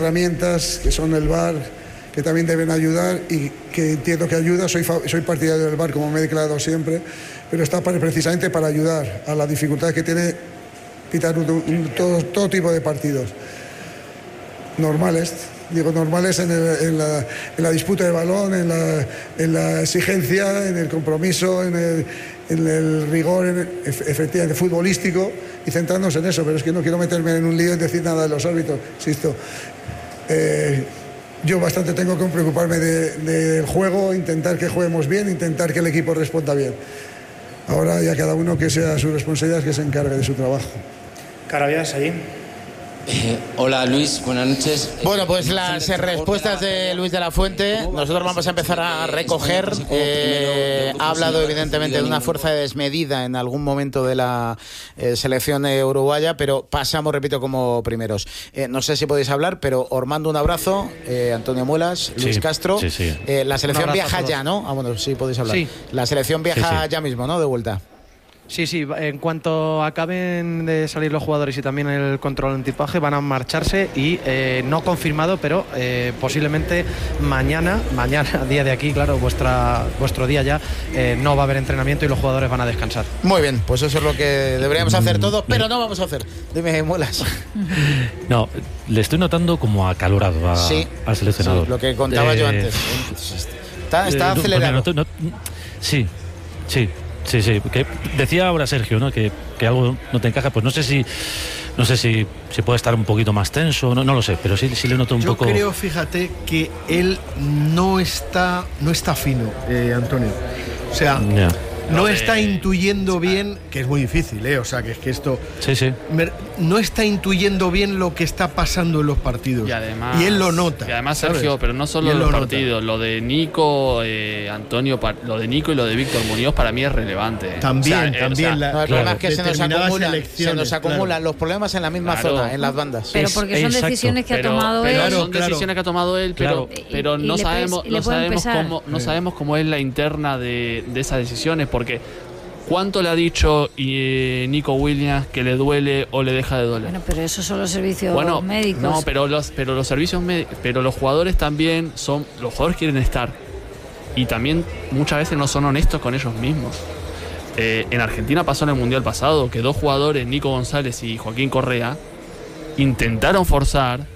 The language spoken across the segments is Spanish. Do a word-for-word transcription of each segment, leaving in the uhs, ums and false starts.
herramientas que son el V A R, que también deben ayudar y que entiendo que ayuda. Soy, soy partidario del V A R, como me he declarado siempre, pero está para, precisamente para ayudar a la dificultad que tiene pitar un, un, todo, todo tipo de partidos. Normales, digo normales en, el, en, la, en la disputa de balón, en la, en la exigencia, en el compromiso, en el, en el rigor en el, efectivamente futbolístico, y centrarnos en eso. Pero es que no quiero meterme en un lío y decir nada de los árbitros, insisto. Eh, yo bastante tengo que preocuparme de, del juego, intentar que juguemos bien, intentar que el equipo responda bien. Ahora ya cada uno que sea su responsabilidad, que se encargue de su trabajo. Carabias, allí. Eh, hola Luis, buenas noches. Bueno, pues las eh, respuestas de Luis de la Fuente, nosotros vamos a empezar a recoger. Eh, ha hablado evidentemente de una fuerza desmedida en algún momento de la eh, selección eh, uruguaya, pero pasamos, repito, como primeros. Eh, no sé si podéis hablar, pero os mando un abrazo, eh, Antonio Muelas, Luis sí, Castro. Sí, sí. Eh, la selección viaja ya, ¿no? Ah, bueno, sí podéis hablar. Sí. La selección viaja sí, sí. ya mismo, ¿no? De vuelta. Sí, sí, en cuanto acaben de salir los jugadores y también el control antipaje van a marcharse y eh, no confirmado, pero eh, posiblemente mañana, mañana, día de aquí, claro, vuestra, vuestro día ya, eh, no va a haber entrenamiento y los jugadores van a descansar. Muy bien, pues eso es lo que deberíamos hacer todos, pero no vamos a hacer. Dime, Muelas. No, le estoy notando como acalorado a, sí, al seleccionador. Sí, lo que contaba eh, yo antes. Está, está eh, acelerado. No, no, sí, sí. Sí, sí, que decía ahora Sergio, ¿no? Que, que algo no te encaja, pues no sé si no sé si, si puede estar un poquito más tenso, no, no lo sé, pero sí, sí le noto un Yo poco. Yo creo, fíjate, que él no está no está fino, eh, Antonio. O sea, yeah. no está intuyendo bien, que es muy difícil, ¿eh? O sea, que es que esto... Sí, sí. No está intuyendo bien lo que está pasando en los partidos. Y además... Y él lo nota. Y además, Sergio, ¿sabes? Pero no solo en los lo partidos. Nota. Lo de Nico, eh, Antonio, lo de Nico y lo de Víctor Muñoz para mí es relevante. También, o sea, también. Eh, o sea, la, no, el claro, problema es que se nos acumulan, se nos acumulan claro. los problemas en la misma claro. zona, en las bandas. Pero porque son Exacto. decisiones que pero, ha tomado pero él. Claro, son claro. decisiones que ha tomado él, pero, claro. pero y, no y sabemos, pes, no sabemos cómo, no sí. sabemos cómo es la interna de, de esas decisiones, porque ¿cuánto le ha dicho eh, Nico Williams que le duele o le deja de doler? Bueno, pero esos son los servicios bueno, médicos. No, pero los, pero los servicios médicos, pero los jugadores también son, los jugadores quieren estar y también muchas veces no son honestos con ellos mismos. Eh, en Argentina pasó en el Mundial pasado que dos jugadores, Nico González y Joaquín Correa, intentaron forzar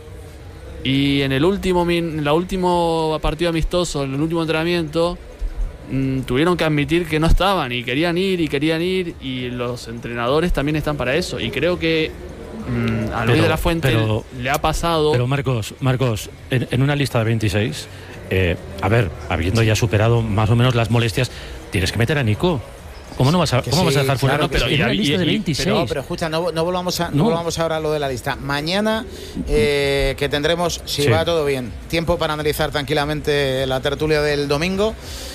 y en el último, en la último partido amistoso, en el último entrenamiento, tuvieron que admitir que no estaban y querían ir y querían ir y los entrenadores también están para eso y creo que mmm, a Luis pero, de la Fuente pero, le ha pasado. Pero Marcos, Marcos en, en una lista de veintiséis, eh, a ver, habiendo ya superado más o menos las molestias, tienes que meter a Nico. ¿Cómo no vas a, cómo sí, vas a dejar fuera? Claro, pero en una lista de veintiséis. Pero, pero escucha, no, no volvamos a, no. no volvamos ahora a lo de la lista. Mañana eh, que tendremos, si sí. va todo bien, tiempo para analizar tranquilamente la tertulia del domingo.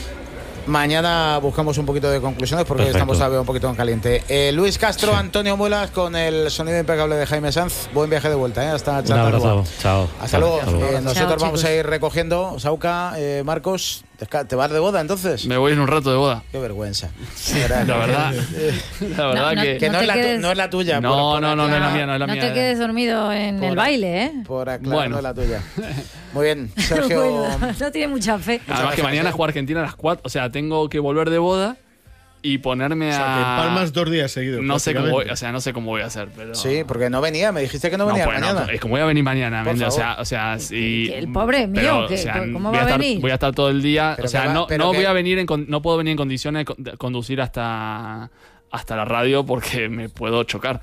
Mañana buscamos un poquito de conclusiones porque Perfecto. estamos un poquito en caliente. Eh, Luis Castro, sí. Antonio Muelas con el sonido impecable de Jaime Sanz. Buen viaje de vuelta, ¿eh? Hasta Chantarrua. Chao. Hasta chao. luego. Hasta luego. Eh, nosotros chao, vamos chicos. a ir recogiendo. Sauca, eh, Marcos, ¿te vas de boda entonces? Me voy en un rato de boda. Qué vergüenza. Sí, la verdad. La verdad no, que, no, que no, no, es la quedes, tu, no es la tuya. No, por, por no, no, no es la mía, no es la no mía. No te quedes dormido en por, el baile, ¿eh? Por aclarar, bueno. no es la tuya. Muy bien, Sergio. Bueno, no tiene mucha fe. Además que mañana juega Argentina a las cuatro, o sea, tengo que volver de boda y ponerme a... O sea, que palmas dos días seguidos. No sé cómo voy, o sea, no sé cómo voy a hacer, pero... Sí, porque no venía, me dijiste que no venía no, pues, mañana. No, es como voy a venir mañana, o sea, o sea, sí... El pobre mío, pero, que, o sea, ¿cómo va a, estar, venir? Voy a estar todo el día, pero o sea, va, no, no voy a venir en, no puedo venir en condiciones de conducir hasta... hasta la radio porque me puedo chocar.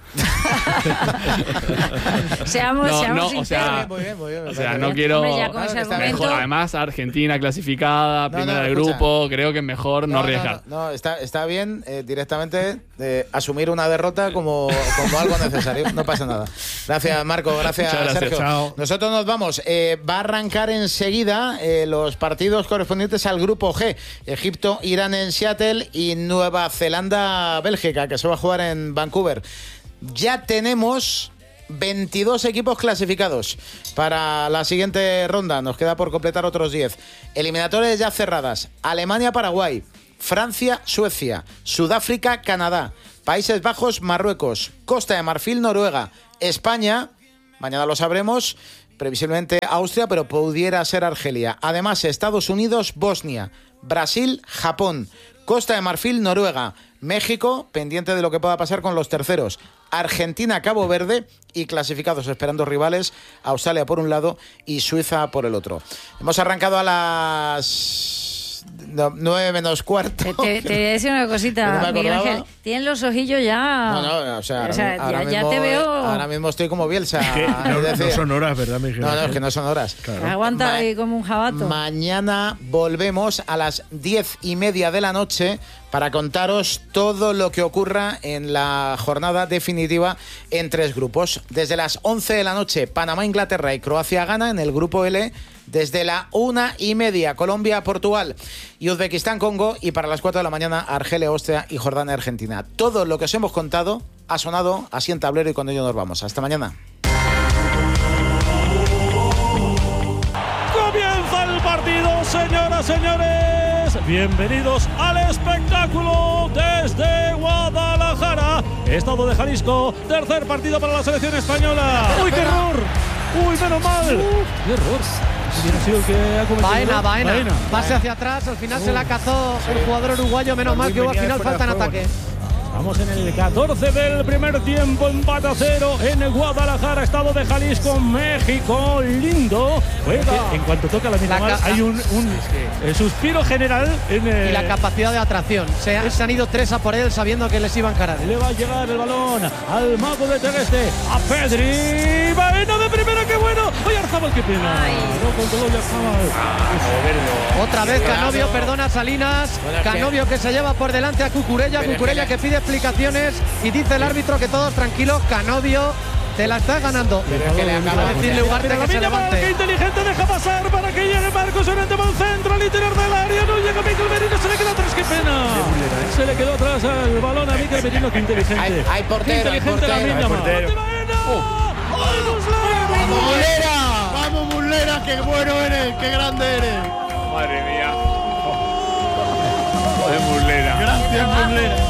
seamos no, seamos no, o sea, muy bien, muy bien, o sea, no quiero Hombre, mejor, además Argentina clasificada, no, primera no, del grupo, creo que es mejor no, no arriesgar. No, no, no, está, está bien eh, directamente eh, asumir una derrota como, como algo necesario, no pasa nada. Gracias Marco, gracias, gracias Sergio. Chao. Nosotros nos vamos, eh, va a arrancar enseguida eh, los partidos correspondientes al grupo G, Egipto, Irán en Seattle y Nueva Zelanda, Bélgica, que se va a jugar en Vancouver. Ya tenemos veintidós equipos clasificados para la siguiente ronda. Nos queda por completar otros diez. Eliminatorias ya cerradas. Alemania-Paraguay, Francia-Suecia, Sudáfrica-Canadá, Países Bajos-Marruecos, Costa de Marfil-Noruega, España, mañana lo sabremos, previsiblemente Austria, pero pudiera ser Argelia. Además, Estados Unidos, Bosnia, Brasil, Japón, Costa de Marfil, Noruega, México, pendiente de lo que pueda pasar con los terceros, Argentina, Cabo Verde y clasificados esperando rivales, Australia por un lado y Suiza por el otro. Hemos arrancado a las nueve menos cuarto. Te, te, te voy a decir una cosita, no Miguel Ángel. Tienen los ojillos ya. No, no, o sea, ahora, o sea ahora ya, mismo, ya te veo. Ahora mismo estoy como Bielsa. No, es decir, no son horas, ¿verdad, Miguel? No, no, es que no son horas. Claro. Aguanta ahí como un jabato. Mañana volvemos a las diez y media de la noche para contaros todo lo que ocurra en la jornada definitiva en tres grupos. Desde las once de la noche, Panamá, Inglaterra y Croacia gana en el grupo L. Desde la una y media, Colombia, Portugal y Uzbekistán, Congo. Y para las cuatro de la mañana, Argelia, Austria y Jordania, Argentina. Todo lo que os hemos contado ha sonado así en tablero y con ello nos vamos. Hasta mañana. Comienza el partido, señoras, señores. Bienvenidos al espectáculo desde Guadalajara, estado de Jalisco. Tercer partido para la selección española. ¡Uy, qué error! ¡Uy, menos mal! ¡Qué error! Ha sido el que ha cometido Baena, Baena, Baena. pase hacia atrás, al final uh. se la cazó el jugador uruguayo, menos mal que hubo al final falta en ataque. Estamos en el catorce del primer tiempo, empate a cero en el Guadalajara, estado de Jalisco, México. Lindo juega. En cuanto toca la misma la hay un, un eh, suspiro general en el... Y la capacidad de atracción. Se, es... se han ido tres a por él sabiendo que les iba a encarar. Le va a llegar el balón al mago de Tereste, a Pedri. Baena de primera, qué bueno. Oye, Arzabal, qué pena. No controló Arzabal. Otra vez Canovio, perdona Salinas. Canovio que se lleva por delante a Cucurella. Cucurella que pide explicaciones y dice el árbitro que todos tranquilos. Canovio, te la estás ganando. Pero es que le acaba de decirle Ugarte que se levante. Qué inteligente, deja pasar para que llegue Marcos Llorente por el centro al interior del área. No llega Mikel Merino, se le quedó atrás, qué pena. Se le quedó atrás el balón a Mikel Merino, qué inteligente. Hay, hay portero, qué inteligente hay portero. La Hay portero. ¡Oh! ¡Vamos, Muslera! ¡Vamos, Muslera! ¡Qué bueno eres! ¡Qué grande eres! Madre mía. Joder, Muslera. Gracias, Muslera.